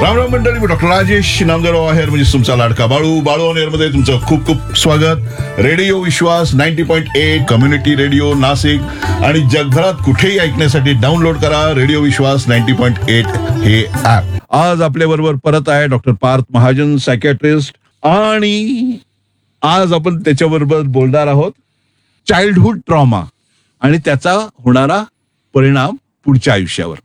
राम राम मंडळी, मी डॉक्टर राजेश नामदेवराव आहे, म्हणजे तुमचा लाडका बाळू मध्ये तुमचं खूप खूप स्वागत. रेडिओ विश्वास 90.8 कम्युनिटी रेडिओ नाशिक आणि जगभरात कुठेही ऐकण्यासाठी डाउनलोड करा रेडिओ विश्वास 90.8 हे ऍप. आज आपल्या बरोबर परत आहे डॉक्टर पार्थ महाजन, सायकॅट्रिस्ट, आणि आज आपण त्याच्याबरोबर बोलणार आहोत चाइल्डहुड ट्रॉमा आणि त्याचा होणारा परिणाम पुढच्या आयुष्यावर.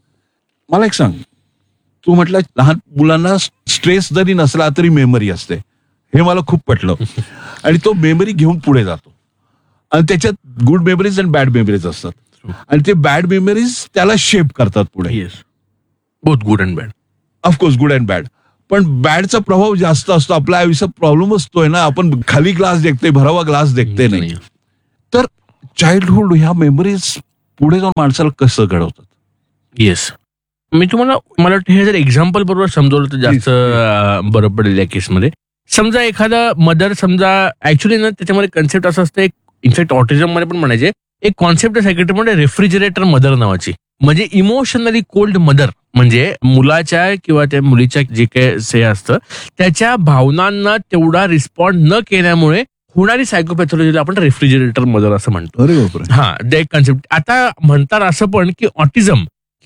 मला एक सांग, तू म्हटलं लहान मुलांना स्ट्रेस जरी नसला तरी मेमरी असते, हे मला खूप पटलं. आणि तो मेमरी घेऊन पुढे जातो आणि त्याच्यात गुड मेमरीज आणि बॅड मेमरीज असतात आणि ते बॅड मेमरीज त्याला शेप करतात पुढे. Yes, both good and bad. Of course good and bad, पण बॅडचा प्रभाव जास्त असतो. आपल्या आयुष्यात प्रॉब्लेम असतोय ना, आपण खाली ग्लास देखते, भरावा ग्लास देखते नाही. तर चाइल्डहुड ह्या मेमरीज पुढे जाऊन माणसाला कसं घडवतात? येस, मी तुम्हाला मला वाटतं हे जर एक्झाम्पल बरोबर समजवलं तर जास्त बरं पडेल या केसमध्ये. समजा एखादा मदर, समजा ऍक्च्युली ना त्याच्यामध्ये कन्सेप्ट असं असतं, एक इनफॅक्ट ऑटिझम मध्ये पण म्हणायचे, एक कॉन्सेप्ट आहे सायकॅट्रीमध्ये रेफ्रिजरेटर मदर नावाची. म्हणजे इमोशनली कोल्ड मदर, म्हणजे मुलाच्या किंवा त्या मुलीच्या जे काही असतं त्याच्या भावनांना तेवढा रिस्पॉन्ड न केल्यामुळे होणारी सायकोपॅथॉलॉजीला आपण रेफ्रिजरेटर मदर असं म्हणतो. अरे बापरे. हा, ते एक कन्सेप्ट. आता म्हणतात असं पण की ऑटिझम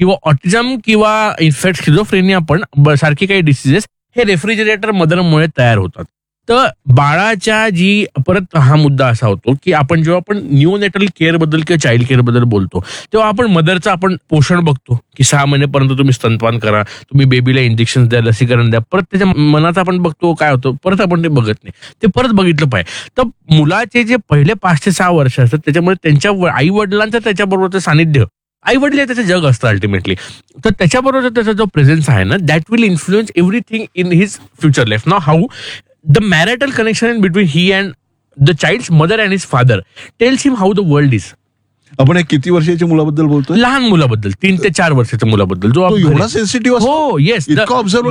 किंवा इनफॅक्ट स्किझोफ्रेनिया पण सारखे काही डिसीजेस हे रेफ्रिजरेटर मदरमुळे तयार होतात. तर बाळाच्या जी परत हा मुद्दा असा होतो की आपण जेव्हा आपण न्यूनेटल केअर बद्दल किंवा चाइल्ड केअर बद्दल बोलतो तेव्हा आपण मदरचं आपण पोषण बघतो की 6 महिनेपर्यंत तुम्ही स्तनपान करा, तुम्ही बेबीला इंजेक्शन द्या, लसीकरण द्या. परत त्याच्या मनात आपण बघतो काय होतं, परत आपण ते बघत नाही, ते परत बघितलं पाहिजे. तर मुलाचे जे पहिले 5 ते 6 वर्ष असतात त्याच्यामुळे त्यांच्या आई वडिलांचं त्याच्याबरोबरचं सानिध्य, आई वडील त्याचं जग असतं अल्टिमेटली. तर त्याच्याबरोबर त्याचा जो प्रेझेन्स आहे ना, that will influence everything in his future life. Now how the marital connection in between he and the child's mother and his father tells him how the world is. आपण एक किती वर्षाच्या मुलाबद्दल बोलतोय? लहान मुलाबद्दल, 3 ते 4 वर्षाच्या मुलाबद्दल, जो एवढा सेन्सिटिव्ह असतो. हो, येस, इतकं ऑब्झर्व.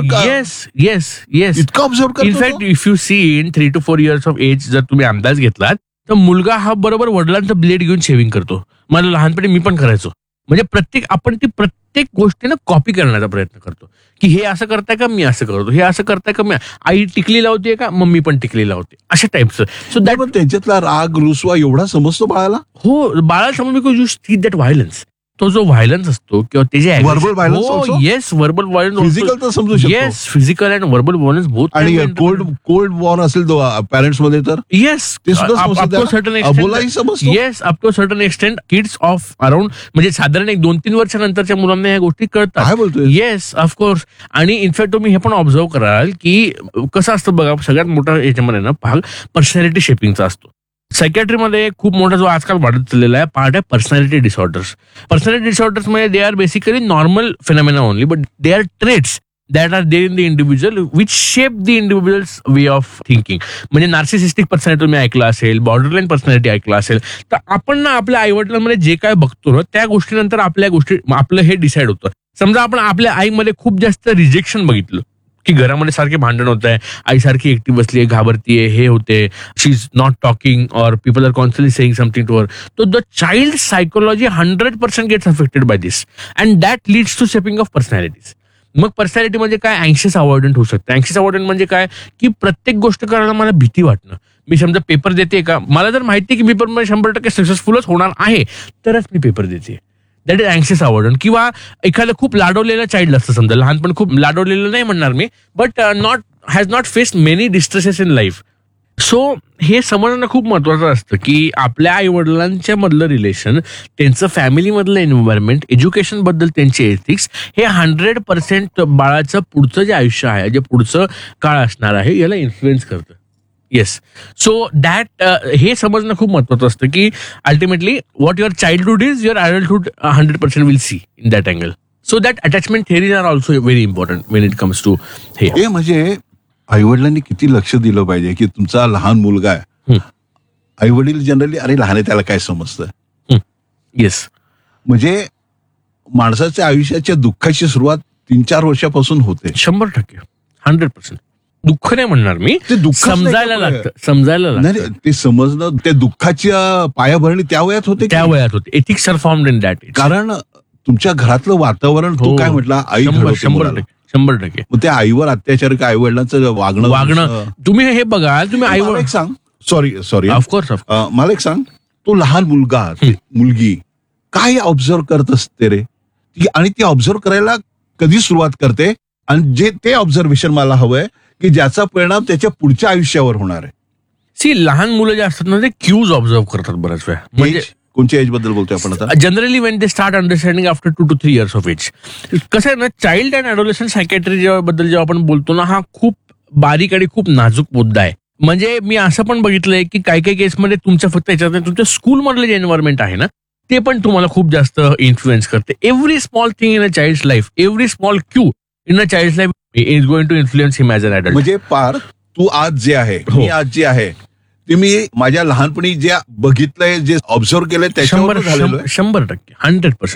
येस. इतकं ऑब्झर्व करतो. In fact if you see in 3 to 4 years of age जर तुम्ही अंदाज घेतलात तर मुलगा हा बरोबर वडिलांचा ब्लेड घेऊन शेविंग करतो. मला लहानपणी मी पण करायचो. म्हणजे आपण ती प्रत्येक गोष्टीनं कॉपी करण्याचा प्रयत्न करतो की हे असं करताय का, मी असं करतो, हे असं करताय का, मी आई टिकली लावते का, मग मी पण टिकली लावते, अशा टाईपचं. सो दॅट पण त्यांच्यातला राग रुसवा एवढा समजतो बाळाला. हो, बाळाला समज, because you see that violence. तो जो व्हायलन्स असतो किंवा ते जे verbal violence, yes, verbal violence, physical तर समजू शकतो. Yes, physical and verbal violence both. आणि कोल्ड वॉर असेल पॅरेंट्स मध्ये तर येस, ते सुद्धा सर्टन समजतो. Yes, up to certain extent kids of around, म्हणजे साधारण 2-3 वर्षानंतरच्या मुलांना ह्या गोष्टी कळतात. काय बोलतोय? Yes, of course. आणि इनफॅक्ट तुम्ही हे पण ऑब्झर्व कराल की कसं असतं बघा, सगळ्यात मोठा याच्यामध्ये ना भाग पर्सनॅलिटी शेपिंगचा असतो. सायकॅट्रीमध्ये खूप मोठा जो आजकाल वाढत चाललेला आहे पार्ट आहे पर्सनॅलिटी डिसऑर्डर्स. पर्सनॅलिटी डिसऑर्डर्स मध्ये they are basically normal phenomena only, but they are traits that R there in the individual which shape the individuals way of thinking. म्हणजे नार्सिसिस्टिक पर्सनॅलिटी तुम्ही ऐकलं असेल, बॉर्डरलाईन पर्सनॅलिटी ऐकलं असेल. तर आपण ना आपल्या आईवडिलांमध्ये जे काय बघतो ना त्या गोष्टीनंतर आपलं हे डिसाईड होतं. समजा आपण आपल्या आईमध्ये खूप जास्त रिजेक्शन बघितलं की घरामध्ये सारखे भांडण होत आहे, आई सारखी एकटी बसली आहे, घाबरतीये, हे होते, शी इज नॉट टॉकिंग और people R constantly saying something to her. तो the child psychology 100% gates affected by this and that leads to shaping of personalities. मग पर्सनॅलिटी म्हणजे काय, अँक्शियस अवॉइडंट होऊ शकतं. अँक्शियस अवॉइडंट म्हणजे काय की प्रत्येक गोष्ट करायला मला भीती वाटणं. मी समजा पेपर देते का, मला जर माहिती आहे की पेपर मध्ये 100% सक्सेसफुलच होणार आहे तरच मी पेपर देते. That is anxious अवॉइडंट. किंवा एखादं खूप लाडवलेलं चाइल्ड असतं, समजा लहानपण खूप लाडवलेलं नाही म्हणणार मी, but has not faced many distresses in life. So हे समजणं खूप महत्वाचं असतं की आपल्या आई वडिलांच्या मधलं रिलेशन, त्यांचं फॅमिलीमधलं एन्व्हायरमेंट, एज्युकेशन बद्दल त्यांचे एथिक्स, हे 100% बाळाचं पुढचं जे आयुष्य आहे, जे पुढचं काळ असणार आहे याला इन्फ्लुएन्स करतं. येस, सो दॅट हे समजणं खूप महत्वाचं असतं की ultimately what your childhood is your adulthood 100% will see in that angle. So that attachment theories R also very important Wien it comes to हे. म्हणजे आईवडिलांनी किती लक्ष दिलं पाहिजे की तुमचा लहान मुलगा आहे. आईवडील जनरली अरे लहान आहे त्याला काय समजतं. येस, म्हणजे माणसाच्या आयुष्याच्या दुःखाची सुरुवात 3-4 वर्षापासून होते. 100%, 100%. दुःख नाही म्हणणार मी, ते दुःख समजायला लागतं. ते समजणं, ते दुःखाच्या पायाभरणी त्या वयात होते. Ethics R formed in that. कारण तुमच्या घरातलं वातावरण, तू काय म्हटला, आई 100%. 100%. मग त्या आईवर अत्याचार का आई वडिलांचं वागणं तुम्ही हे बघाल, तुम्ही मला आईवर एक सांग, सॉरी ऑफकोर्स मला एक सांग, तो लहान मुलगा मुलगी काय ऑब्झर्व करत असते रे आणि ती ऑब्झर्व करायला कधी सुरुवात करते, आणि जे ते ऑब्झर्वेशन मला हवंय की ज्याचा परिणाम त्याच्या पुढच्या आयुष्यावर होणार आहे. लहान मुलं जे असतात ना ते क्यूज ऑब्झर्व करतात बऱ्याच वेळा. म्हणजे कोणत्या एज बद्दल बोलतोय आपण आता? Generally when they start understanding after 2 to 3 years of age. कसं आहे ना, चाइल्ड अँड ॲडोलेसंट सायकॅट्री बद्दल जेव्हा आपण बोलतो ना, हा खूप बारीक आणि खूप नाजूक मुद्दा आहे. म्हणजे मी असं पण बघितलंय की काही काही केसमध्ये तुमच्या फक्त याच्यात नाही, तुमच्या स्कूलमधलं जे एन्व्हायरमेंट आहे ना ते पण तुम्हाला खूप जास्त इन्फ्लुएन्स करते. Every small thing in a child's life, every small Q in a child's life is going to influence him as an adult. म्हणजे पार तू आज जे आहे, मी आज जे आहे ते मी माझ्या लहानपणी जे बघितलंय, जे ऑब्झर्व केलंय त्याच्यावर झालेलं आहे. 100% 100%